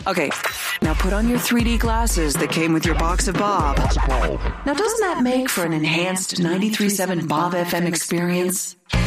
Okay, now put on your 3D glasses that came with your box of Bob. Now doesn't that make for an enhanced 93.7 Bob FM experience?